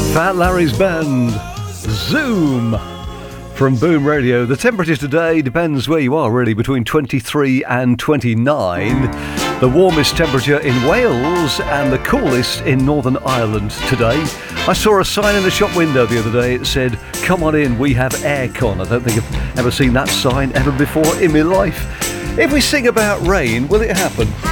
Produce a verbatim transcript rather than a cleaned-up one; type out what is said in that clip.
Fat Larry's band, Zoom, from Boom Radio. The temperature today depends where you are, really, between twenty-three and twenty-nine. The warmest temperature in Wales and the coolest in Northern Ireland today. I saw a sign in the shop window the other day. It said, "Come on in, we have aircon." I don't think I've ever seen that sign ever before in my life. If we sing about rain, will it happen?